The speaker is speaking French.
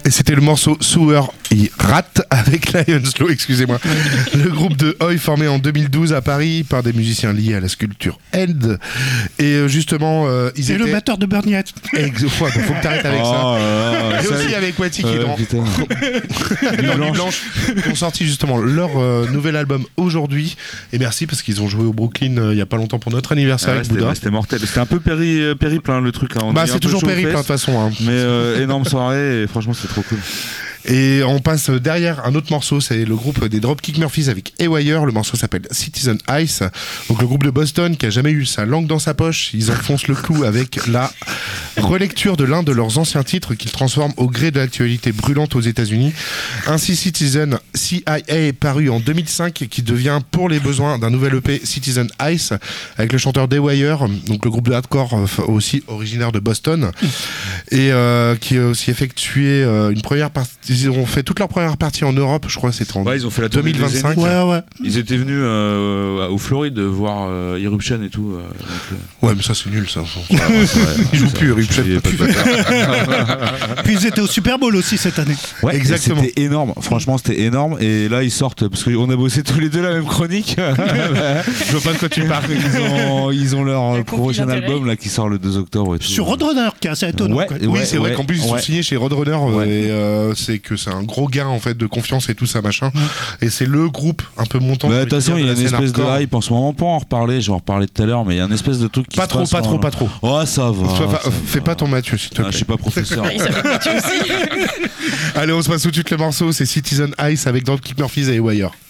Et c'était le morceau Sewer Rat avec Lion Slow, excusez-moi. Le groupe de Oi formé en 2012 à Paris par des musiciens liés à la sculpture End. Et justement, ils étaient... le batteur de Bernie Hart. Faut que t'arrêtes avec ça. Et aussi avec Wati qui est dans Nuit Blanche, qui ont sorti justement leur nouvel album aujourd'hui. Et merci parce qu'ils ont joué au Brooklyn il y a pas longtemps pour notre anniversaire avec Bouddha. C'était mortel. C'était un peu périple le truc. Hein. C'est toujours périple de toute façon. Hein. Mais énorme soirée et franchement c'est trop cool. Et on passe derrière un autre morceau, c'est le groupe des Dropkick Murphys avec Haywire. Le morceau s'appelle Citizen Ice. Donc le groupe de Boston qui a jamais eu sa langue dans sa poche, ils enfoncent le clou avec la relecture de l'un de leurs anciens titres qu'ils transforment au gré de l'actualité brûlante aux États-Unis. Ainsi Citizen CIA est paru en 2005 et qui devient pour les besoins d'un nouvel EP Citizen Ice avec le chanteur Haywire, donc le groupe de hardcore aussi originaire de Boston et qui a aussi effectué une première partie. Ils ont fait toute leur première partie en Europe, je crois que c'était en ils ont fait la 2025. Ouais. Ils étaient venus au Floride voir Eruption et tout. Ouais, mais ça c'est nul ça. Ils jouent plus Eruption. Puis ils étaient au Super Bowl aussi cette année. Ouais, exactement. C'était énorme. Franchement, c'était énorme. Et là, ils sortent parce qu'on a bossé tous les deux la même chronique. Je vois pas de quoi tu parles. Ils ont leur prochain album là qui sort le 2 octobre. Et tout. Sur Roadrunner, qui est assez étonnant. Oui, c'est vrai qu'en plus ils sont signés chez Roadrunner et c'est que c'est un gros gain en fait de confiance et tout ça machin. Et c'est le groupe un peu montant. De toute façon, il y a une espèce de hype en ce moment. On peut en reparler. J'en reparler tout à l'heure, mais il y a une espèce de truc qui pas trop. Oh, ça va. Fais pas ton Mathieu s'il te plaît. Je suis pas professeur. Allez, on se passe tout de suite le morceau. C'est Citizen Ice avec Dropkick Murphys et Haywire.